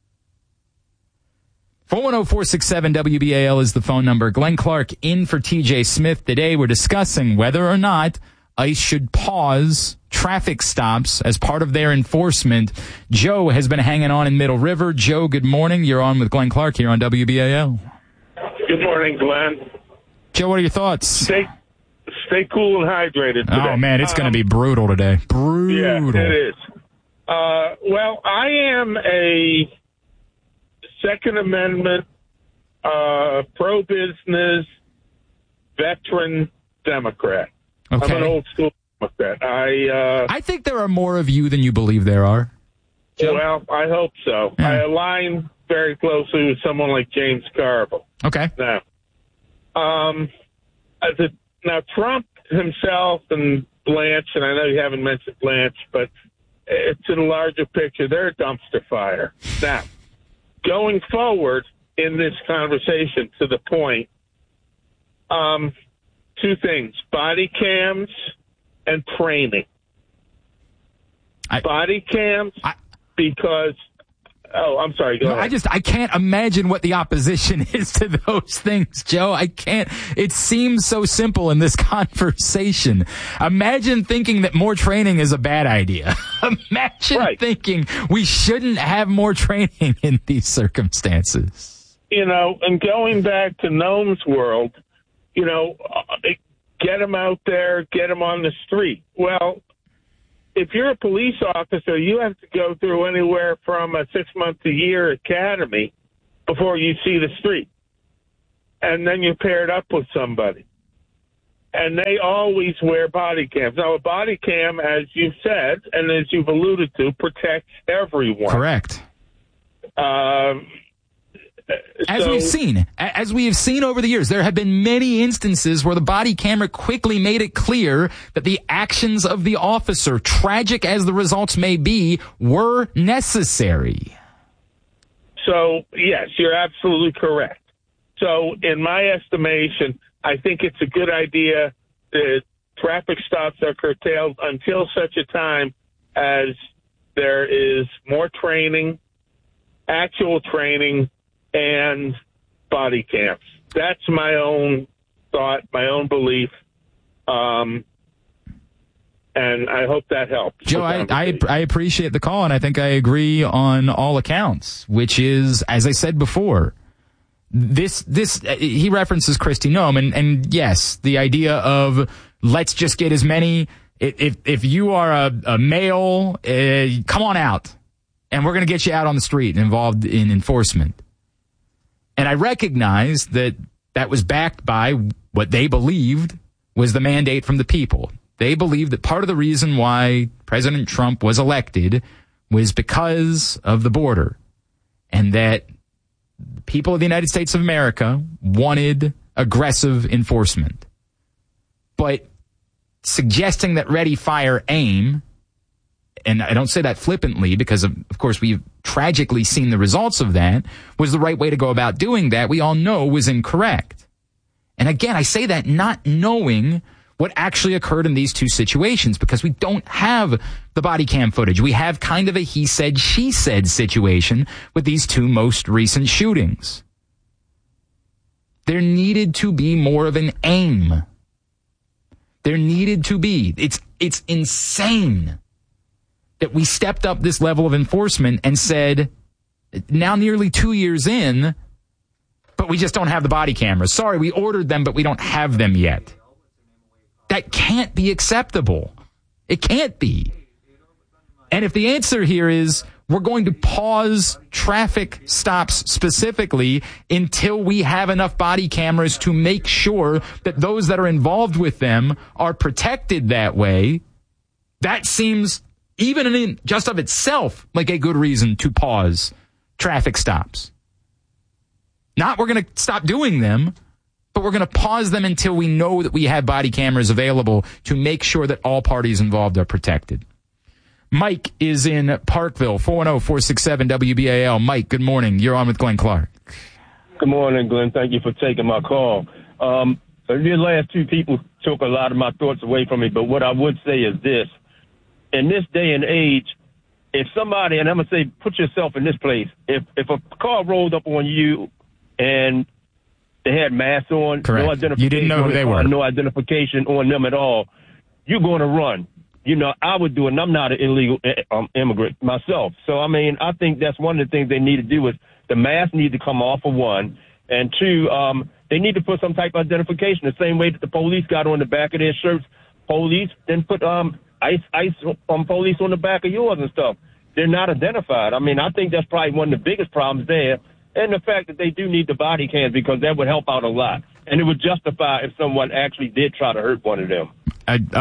410-467 WBAL is the phone number. Glenn Clark in for TJ Smith today. We're discussing whether or not ICE should pause traffic stops as part of their enforcement. Joe has been hanging on in Middle River. Joe, good morning. You're on with Glenn Clark here on WBAL. Good morning, Glenn. Joe, what are your thoughts? Stay cool and hydrated today. Oh, man, it's going to be brutal today. Brutal. Yeah, it is. Well, I am a Second Amendment, pro-business, veteran Democrat. Okay. I'm an old school Democrat. I think there are more of you than you believe there are. Joe? Well, I hope so. Yeah. I align very closely with someone like James Carville. Okay. Now, Now, Trump himself and Blanche, and I know you haven't mentioned Blanche, but it's in a larger picture. They're a dumpster fire. Now, going forward in this conversation, to the point, two things: body cams and training. Body cams, because... Oh, I'm sorry. Go ahead. I can't imagine what the opposition is to those things, Joe. I can't. It seems so simple in this conversation. Imagine thinking that more training is a bad idea. Imagine thinking we shouldn't have more training in these circumstances. And going back to Noam's world, get them out there, get them on the street. Well, if you're a police officer, you have to go through anywhere from a 6-month-to-year academy before you see the street. And then you're paired up with somebody. And they always wear body cams. Now, a body cam, as you've said, and as you've alluded to, protects everyone. Correct. As we have seen over the years, there have been many instances where the body camera quickly made it clear that the actions of the officer, tragic as the results may be, were necessary. So, yes, you're absolutely correct. So, in my estimation, I think it's a good idea that traffic stops are curtailed until such a time as there is more training, actual training, and body cams. That's my own thought, my own belief, and I hope that helps. Joe, I appreciate the call, and I think I agree on all accounts, which is, as I said before, this he references Kristi Noem, and yes, the idea of let's just get as many. If you are a male, come on out, and we're going to get you out on the street and involved in enforcement. And I recognize that was backed by what they believed was the mandate from the people. They believed that part of the reason why President Trump was elected was because of the border, and that the people of the United States of America wanted aggressive enforcement. But suggesting that ready, fire, aim, and I don't say that flippantly because, of course, we've tragically seen the results of that, was the right way to go about doing that, we all know was incorrect. And again, I say that not knowing what actually occurred in these two situations because we don't have the body cam footage. We have kind of a he said, she said situation with these two most recent shootings. There needed to be more of an aim. There needed to be. It's insane that we stepped up this level of enforcement and said, now nearly 2 years in, but we just don't have the body cameras. Sorry, we ordered them, but we don't have them yet. That can't be acceptable. It can't be. And if the answer here is we're going to pause traffic stops specifically until we have enough body cameras to make sure that those that are involved with them are protected that way, that seems, even in just of itself, like a good reason to pause traffic stops. Not we're going to stop doing them, but we're going to pause them until we know that we have body cameras available to make sure that all parties involved are protected. Mike is in Parkville, 410-467-WBAL. Mike, good morning. You're on with Glenn Clark. Good morning, Glenn. Thank you for taking my call. The last two people took a lot of my thoughts away from me, but what I would say is this. In this day and age, if somebody, and I'm going to say, put yourself in this place, if a car rolled up on you and they had masks on, correct, no identification, you didn't know who they were, no identification on them at all, you're going to run. I would do it, and I'm not an illegal immigrant myself. So, I think that's one of the things they need to do is the masks need to come off, for one, and two, they need to put some type of identification, the same way that the police got on the back of their shirts, police, then put ICE police on the back of yours and stuff. They're not identified. I think that's probably one of the biggest problems there. And the fact that they do need the body cams, because that would help out a lot. And it would justify if someone actually did try to hurt one of them.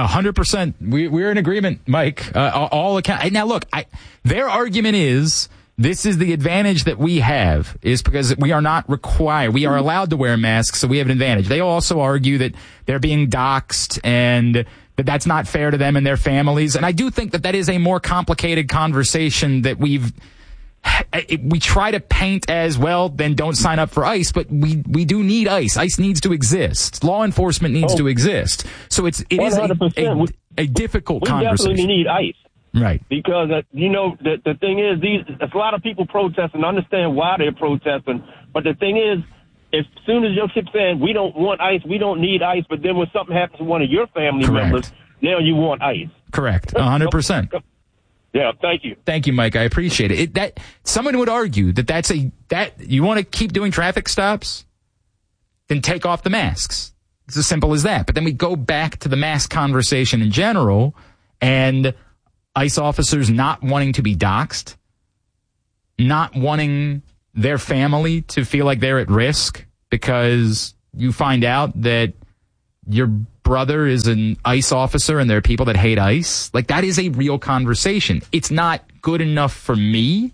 100%. We're in agreement, Mike. All account. Now, look, their argument is This is the advantage that we have, is because we are not required. We are allowed to wear masks, so we have an advantage. They also argue that they're being doxxed and that that's not fair to them and their families. And I do think that that is a more complicated conversation that we try to paint as, well, then don't sign up for ICE, but we do need ICE. ICE needs to exist. Law enforcement needs to exist. So it is a difficult conversation. We definitely need ICE. Right. Because, the thing is, there's a lot of people protesting. I understand why they're protesting. But the thing is, as soon as you keep saying, we don't want ICE, we don't need ICE, but then when something happens to one of your family members, now you want ICE. Correct. 100%. Yeah, thank you. Thank you, Mike. I appreciate it. That someone would argue that you want to keep doing traffic stops, then take off the masks. It's as simple as that. But then we go back to the mask conversation in general, and ICE officers not wanting to be doxxed, not wanting their family to feel like they're at risk because you find out that your brother is an ICE officer and there are people that hate ICE. Like, that is a real conversation. It's not good enough for me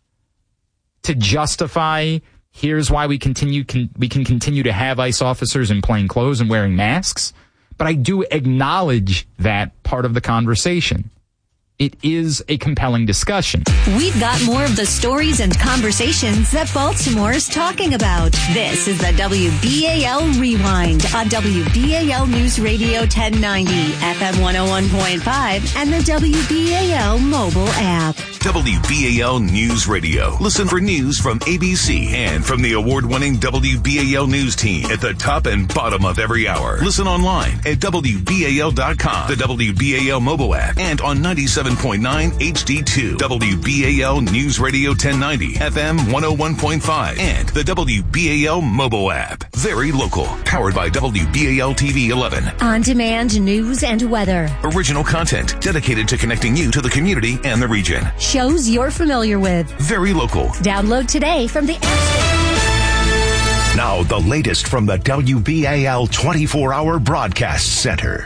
to justify, here's why we can continue to have ICE officers in plain clothes and wearing masks. But I do acknowledge that part of the conversation. It is a compelling discussion. We've got more of the stories and conversations that Baltimore is talking about. This is the WBAL Rewind on WBAL News Radio 1090, FM 101.5, and the WBAL mobile app. WBAL News Radio. Listen for news from ABC and from the award-winning WBAL News team at the top and bottom of every hour. Listen online at WBAL.com, the WBAL mobile app, and on 97.9 HD2, WBAL News Radio 1090, FM 101.5, and the WBAL mobile app. Very local. Powered by WBAL TV 11. On-demand news and weather. Original content dedicated to connecting you to the community and the region. Shows you're familiar with. Very local. Download today from the App Store. Now the latest from the WBAL 24-hour broadcast center.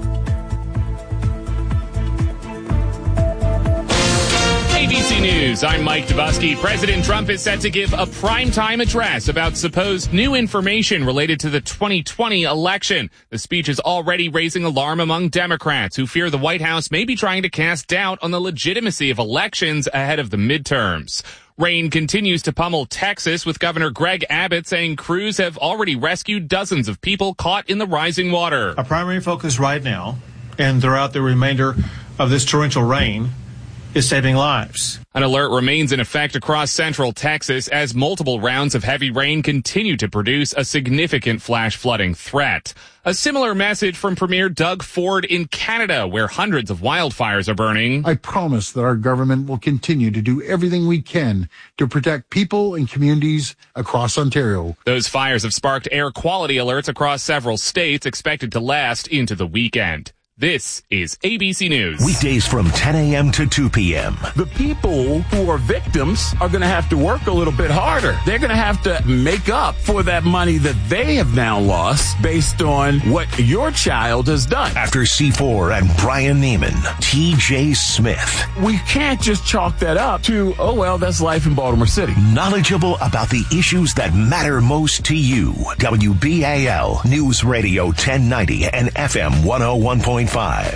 ABC News, I'm Mike Dubusky. President Trump is set to give a primetime address about supposed new information related to the 2020 election. The speech is already raising alarm among Democrats who fear the White House may be trying to cast doubt on the legitimacy of elections ahead of the midterms. Rain continues to pummel Texas, with Governor Greg Abbott saying crews have already rescued dozens of people caught in the rising water. Our primary focus right now and throughout the remainder of this torrential rain is saving lives. An alert remains in effect across central Texas as multiple rounds of heavy rain continue to produce a significant flash flooding threat. A similar message from Premier Doug Ford in Canada, where hundreds of wildfires are burning. I promise that our government will continue to do everything we can to protect people and communities across Ontario. Those fires have sparked air quality alerts across several states, expected to last into the weekend. This is ABC News. Weekdays from 10 a.m. to 2 p.m. The people who are victims are going to have to work a little bit harder. They're going to have to make up for that money that they have now lost based on what your child has done. After C4 and Brian Neiman, TJ Smith. We can't just chalk that up to, oh, well, that's life in Baltimore City. Knowledgeable about the issues that matter most to you. WBAL News Radio 1090 and FM 101.5.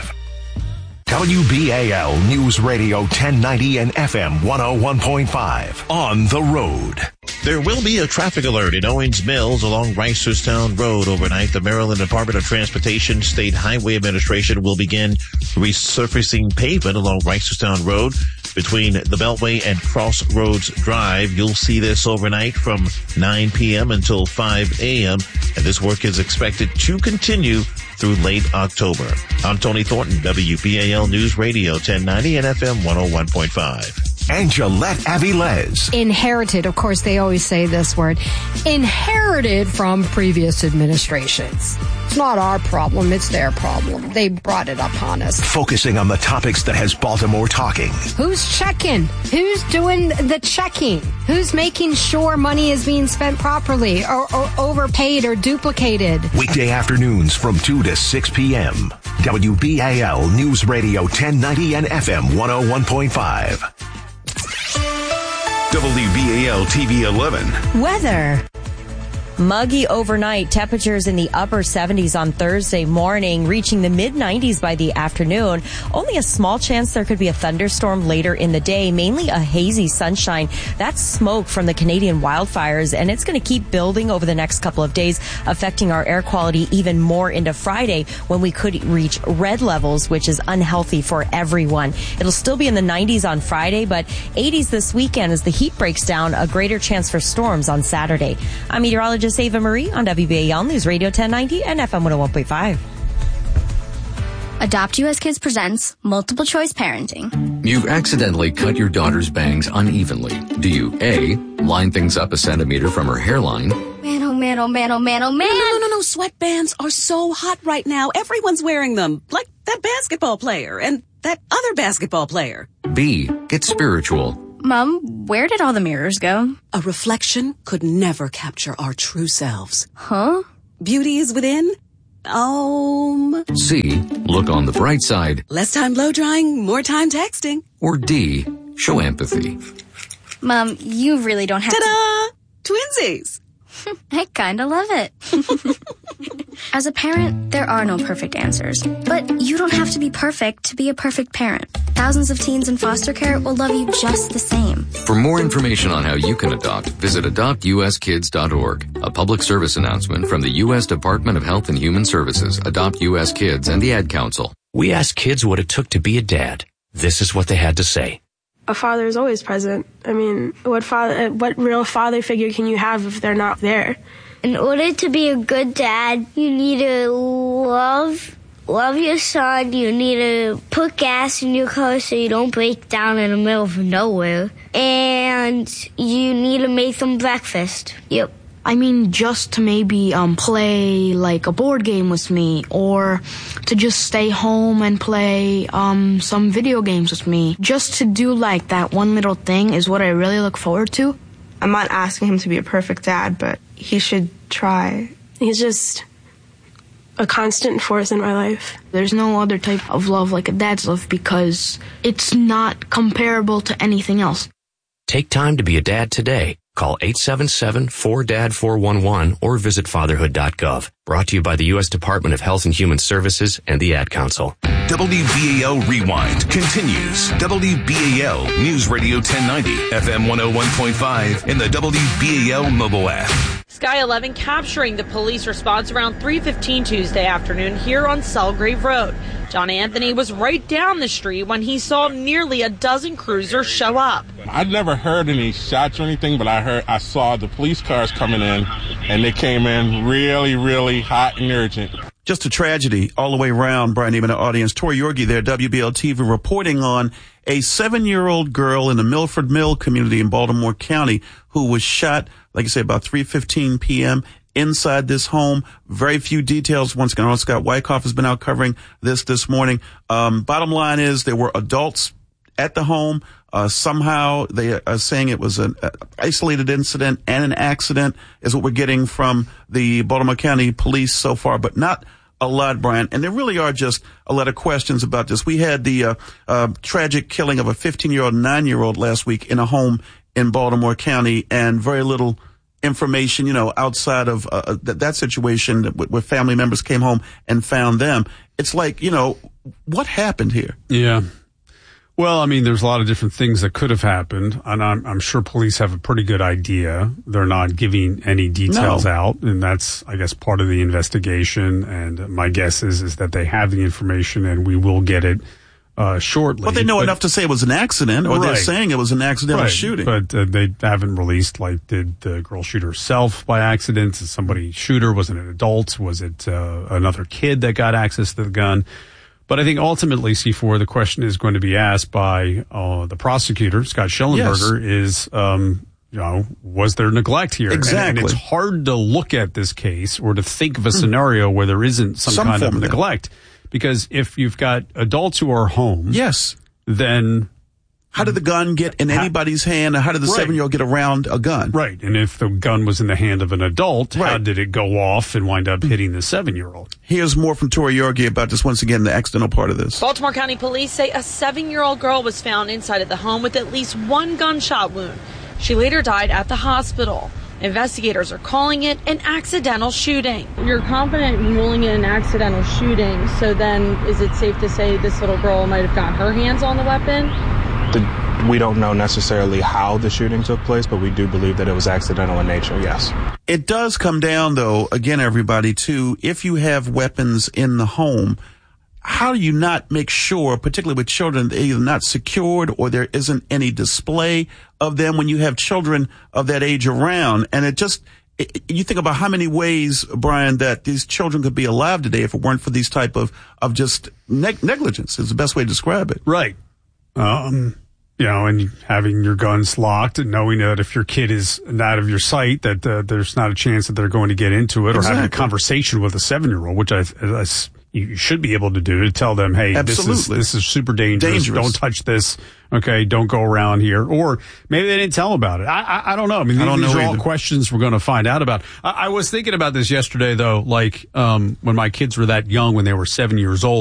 WBAL News Radio 1090 and FM 101.5. On the road. There will be a traffic alert in Owings Mills along Reisterstown Road overnight. The Maryland Department of Transportation State Highway Administration will begin resurfacing pavement along Reisterstown Road between the Beltway and Crossroads Drive. You'll see this overnight from 9 p.m. until 5 a.m. And this work is expected to continue through late October. I'm Tony Thornton, WBAL News Radio 1090 and FM 101.5. And Gillette Avilés. Inherited, of course, they always say this word. Inherited from previous administrations. It's not our problem, it's their problem. They brought it upon us. Focusing on the topics that has Baltimore talking. Who's checking? Who's doing the checking? Who's making sure money is being spent properly or overpaid or duplicated? Weekday afternoons from 2 to 6 p.m. WBAL News Radio 1090 and FM 101.5. WBAL TV 11. Weather. Muggy overnight, temperatures in the upper 70s on Thursday morning, reaching the mid-90s by the afternoon. Only a small chance there could be a thunderstorm later in the day, mainly a hazy sunshine. That's smoke from the Canadian wildfires, and it's going to keep building over the next couple of days, affecting our air quality even more into Friday, when we could reach red levels, which is unhealthy for everyone. It'll still be in the 90s on Friday, but 80s this weekend as the heat breaks down, a greater chance for storms on Saturday. I'm meteorologist Ava Marie on WBAL News Radio 1090 and FM 101.5. Adopt US Kids presents Multiple Choice Parenting. You've accidentally cut your daughter's bangs unevenly. Do you A, line things up a centimeter from her hairline? Man, oh man, oh man, oh man, oh man. No. Sweatbands are so hot right now. Everyone's wearing them. Like that basketball player and that other basketball player. B, get spiritual. Mom, where did all the mirrors go? A reflection could never capture our true selves. Huh? Beauty is within. C, look on the bright side. Less time blow drying, more time texting. Or D, show empathy. Mom, you really don't have Ta-da! Twinsies! I kinda love it. As a parent, there are no perfect answers. But you don't have to be perfect to be a perfect parent. Thousands of teens in foster care will love you just the same. For more information on how you can adopt, visit adoptuskids.org. A public service announcement from the U.S. Department of Health and Human Services, Adopt U.S. Kids, and the Ad Council. We asked kids what it took to be a dad. This is what they had to say. A father is always present. I mean, what real father figure can you have if they're not there? In order to be a good dad, you need to love your son. You need to put gas in your car so you don't break down in the middle of nowhere. And you need to make them breakfast. Yep. I mean, just to maybe play like a board game with me, or to just stay home and play some video games with me. Just to do like that one little thing is what I really look forward to. I'm not asking him to be a perfect dad, but he should try. He's just a constant force in my life. There's no other type of love like a dad's love because it's not comparable to anything else. Take time to be a dad today. Call 877-4DAD-411 or visit fatherhood.gov. Brought to you by the U.S. Department of Health and Human Services and the Ad Council. WBAL Rewind continues. WBAL News Radio 1090, FM 101.5, and the WBAL mobile app. Sky 11 capturing the police response around 3:15 Tuesday afternoon here on Selgrave Road. John Anthony was right down the street when he saw nearly a dozen cruisers show up. I'd never heard any shots or anything, but I saw the police cars coming in, and they came in really, really hot and urgent. Just a tragedy all the way around, Brian Neiman, the audience. Tori Yorgi there, WBL TV, reporting on a 7-year-old girl in the Milford Mill community in Baltimore County who was shot, like I say, about 3:15 p.m. inside this home. Very few details. Once again, Scott Wyckoff has been out covering this morning. Bottom line is there were adults at the home. Somehow they are saying it was an isolated incident and an accident is what we're getting from the Baltimore County Police so far, but not a lot, Brian. And there really are just a lot of questions about this. We had the tragic killing of a 15-year-old and 9-year-old last week in a home in Baltimore County, and very little information, outside of that situation where family members came home and found them. It's like, what happened here? Yeah. Well, I mean, there's a lot of different things that could have happened, and I'm sure police have a pretty good idea. They're not giving any details out, and that's, I guess, part of the investigation. And my guess is that they have the information, and we will get it shortly. But they know enough to say it was an accident, or they're saying it was an accidental shooting. But they haven't released, like, did the girl shoot herself by accident? Is somebody shooter? Was it an adult? Was it another kid that got access to the gun? But I think ultimately, C4, the question is going to be asked by the prosecutor, Scott Schellenberger, is, was there neglect here? Exactly. And it's hard to look at this case or to think of a scenario where there isn't some kind of neglect. Because if you've got adults who are home, then how did the gun get in anybody's hand? Or how did the 7-year-old get around a gun? Right. And if the gun was in the hand of an adult, how did it go off and wind up hitting the 7-year-old? Here's more from Tori Yorgi about this, once again, the accidental part of this. Baltimore County Police say a 7-year-old girl was found inside of the home with at least one gunshot wound. She later died at the hospital. Investigators are calling it an accidental shooting. You're confident in ruling it an accidental shooting, so then is it safe to say this little girl might have got her hands on the weapon? We don't know necessarily how the shooting took place, but we do believe that it was accidental in nature, yes. It does come down, though, again, everybody, to if you have weapons in the home, how do you not make sure, particularly with children, they're either not secured or there isn't any display of them when you have children of that age around? And you think about how many ways, Brian, that these children could be alive today if it weren't for these type of just negligence is the best way to describe it. Right. And having your guns locked and knowing that if your kid is out of your sight, that there's not a chance that they're going to get into it, or having a conversation with a 7-year-old, which you should be able to do, to tell them, hey, this is super dangerous. Don't touch this. Okay, don't go around here. Or maybe they didn't tell them about it. I don't know. I mean, these are all questions we're going to find out about. I was thinking about this yesterday, though, like when my kids were that young, when they were 7 years old.